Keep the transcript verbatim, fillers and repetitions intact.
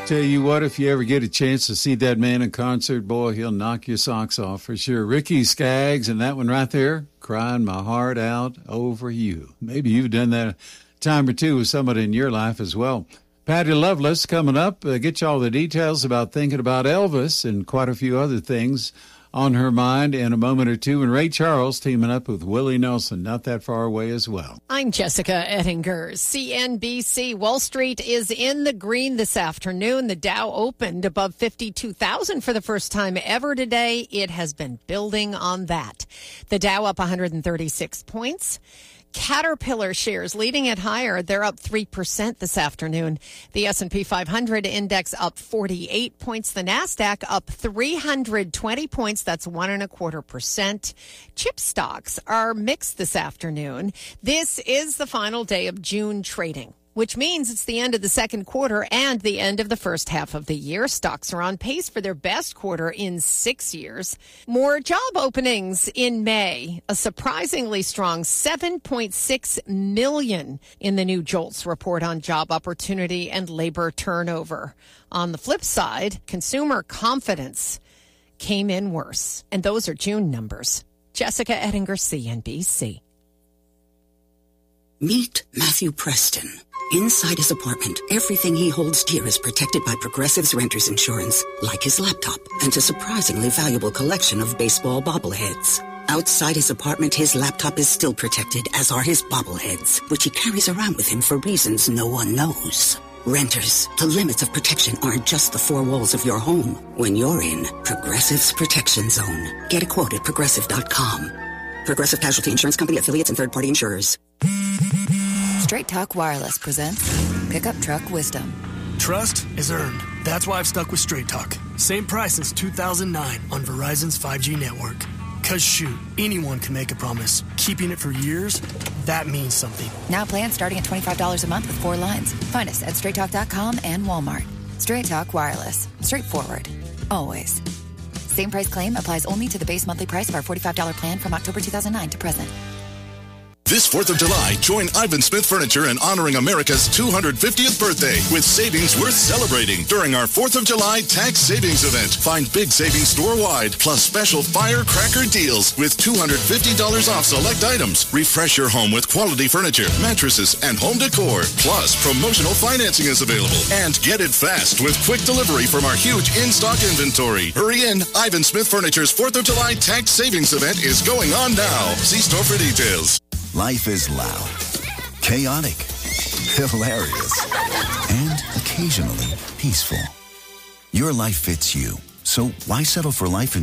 Tell you what, if you ever get a chance to see that man in concert, boy, he'll knock your socks off for sure. Ricky Skaggs, and that one right there, Crying My Heart Out Over You. Maybe you've done that a time or two with somebody in your life as well. Patty Loveless coming up. Uh, get you all the details about thinking about Elvis and quite a few other things on her mind in a moment or two. And Ray Charles teaming up with Willie Nelson, not that far away as well. I'm Jessica Ettinger, C N B C. Wall Street is in the green this afternoon. The Dow opened above fifty-two thousand for the first time ever today. It has been building on that. The Dow up one hundred thirty-six points. Caterpillar shares leading it higher. They're up three percent this afternoon. The S and P five hundred index up forty-eight points. The NASDAQ up three hundred twenty points. That's one and a quarter percent. Chip stocks are mixed this afternoon. This is the final day of June trading, which means it's the end of the second quarter and the end of the first half of the year. Stocks are on pace for their best quarter in six years. More job openings in May. A surprisingly strong seven point six million in the new JOLTS report on job opportunity and labor turnover. On the flip side, consumer confidence came in worse. And those are June numbers. Jessica Ettinger, C N B C. Meet Matthew Preston. Inside his apartment, everything he holds dear is protected by Progressive's Renter's Insurance, like his laptop and a surprisingly valuable collection of baseball bobbleheads. Outside his apartment, his laptop is still protected, as are his bobbleheads, which he carries around with him for reasons no one knows. Renters, the limits of protection aren't just the four walls of your home. When you're in Progressive's Protection Zone. Get a quote at Progressive dot com. Progressive Casualty Insurance Company, affiliates, and third-party insurers. Straight Talk Wireless presents Pickup Truck Wisdom. Trust is earned. That's why I've stuck with Straight Talk. Same price since two thousand nine on Verizon's five G network. Cause shoot, anyone can make a promise. Keeping it for years, that means something. Now plans starting at twenty-five dollars a month with four lines. Find us at straight talk dot com and Walmart. Straight Talk Wireless. Straightforward. Always. Same price claim applies only to the base monthly price of our forty-five dollars plan from October two thousand nine to present. This fourth of July, join Ivan Smith Furniture in honoring America's two hundred fiftieth birthday with savings worth celebrating during our fourth of July tax savings event. Find big savings store-wide, plus special firecracker deals with two hundred fifty dollars off select items. Refresh your home with quality furniture, mattresses, and home decor. Plus, promotional financing is available. And get it fast with quick delivery from our huge in-stock inventory. Hurry in. Ivan Smith Furniture's fourth of July tax savings event is going on now. See store for details. Life is loud, chaotic, hilarious, and occasionally peaceful. Your life fits you, so why settle for life in